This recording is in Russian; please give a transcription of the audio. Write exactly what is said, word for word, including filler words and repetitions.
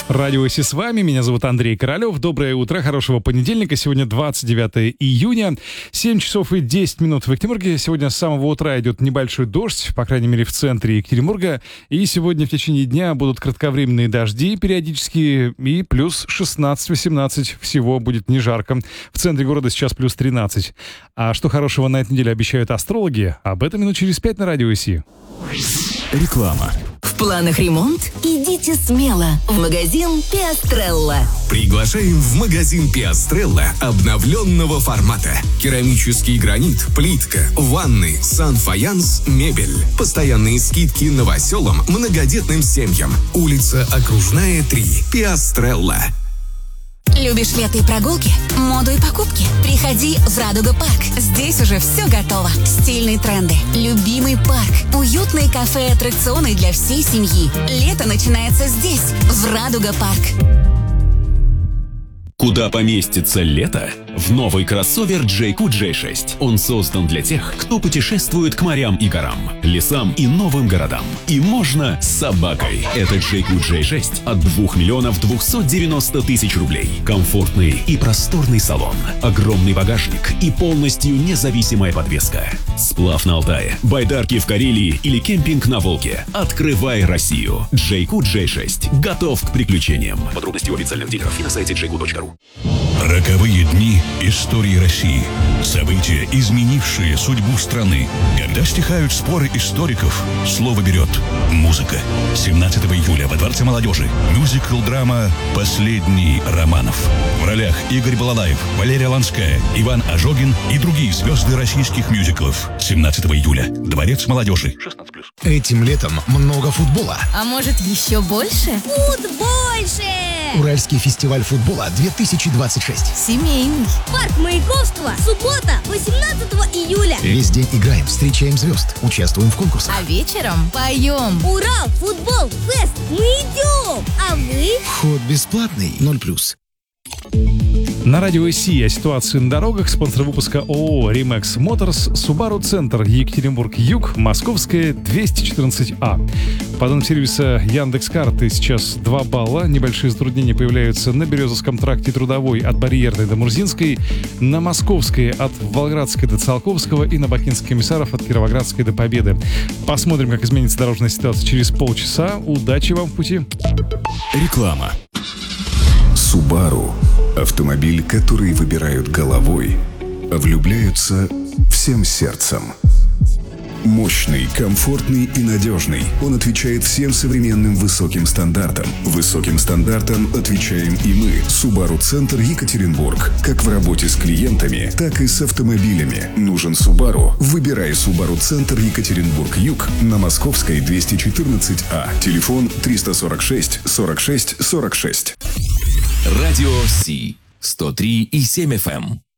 Радио Си с вами, меня зовут Андрей Королёв. Доброе утро, хорошего понедельника. Сегодня двадцать девятое июня, семь часов и десять минут в Екатеринбурге. Сегодня с самого утра идет небольшой дождь, по крайней мере в центре Екатеринбурга. И сегодня в течение дня будут кратковременные дожди периодически, и плюс шестнадцать-восемнадцать, всего будет не жарко. В центре города сейчас плюс тринадцать. А что хорошего на этой неделе обещают астрологи? Об этом минут через пять на Радио Си. Реклама. В планах ремонт? Идите смело в магазин Пиастрелла. Приглашаем в магазин Пиастрелла обновленного формата. Керамический гранит, плитка, ванны, сан-фаянс, мебель. Постоянные скидки новоселам, многодетным семьям. Улица Окружная, три. Пиастрелла. Любишь лето и прогулки? Моду и покупки? Приходи в Радуга Парк. Здесь уже все готово. Стильные тренды, любимый парк, уютные кафе и аттракционы для всей семьи. Лето начинается здесь, в Радуга Парк. Куда поместится лето? В новый кроссовер джей кью джей шесть. Он создан для тех, кто путешествует к морям и горам, лесам и новым городам. И можно с собакой. Это джей кью джей шесть от двух миллионов двухсот девяноста тысяч рублей. Комфортный и просторный салон, огромный багажник и полностью независимая подвеска. Сплав на Алтае, байдарки в Карелии или кемпинг на Волге. Открывай Россию. джей кью джей шесть. Готов к приключениям. Подробности у официальных дилеров и на сайте джей кью точка ру. Роковые дни истории России. События, изменившие судьбу страны. Когда стихают споры историков, слово берет музыка. семнадцатого июля во Дворце молодежи мюзикл-драма «Последний Романов». В ролях Игорь Балалаев, Валерия Ланская, Иван Ожогин и другие звезды российских мюзиклов. семнадцатого июля. Дворец молодежи. шестнадцать плюс. Этим летом много футбола. А может, еще больше? Футбольше! Уральский фестиваль футбола две тысячи двадцать шесть. Семейный. Парк Маяковского. Суббота, восемнадцатого июля. Весь день играем, встречаем звезд, участвуем в конкурсах. А вечером поем. Урал, футбол, фест. Мы идем. А вы? Вход бесплатный. ноль плюс. На Радио Си о ситуации на дорогах. Спонсор выпуска ООО «Римэкс Моторс», Subaru Центр, Екатеринбург-Юг, Московская, двести четырнадцать А. По данным сервиса Яндекс.Карты сейчас два балла. Небольшие затруднения появляются на Березовском тракте Трудовой от Барьерной до Мурзинской, на Московской от Волгоградской до Циолковского и на Бакинских комиссаров от Кировоградской до Победы. Посмотрим, как изменится дорожная ситуация через полчаса. Удачи вам в пути. Реклама. Subaru – автомобиль, который выбирают головой, а влюбляются всем сердцем. Мощный, комфортный и надежный. Он отвечает всем современным высоким стандартам. Высоким стандартам отвечаем и мы. Subaru Центр Екатеринбург. Как в работе с клиентами, так и с автомобилями. Нужен Subaru? Выбирай Subaru Центр Екатеринбург-Юг на Московской, двести четырнадцать А. Телефон триста сорок шесть сорок шесть сорок шесть. Радио Си. сто три и семь эф эм.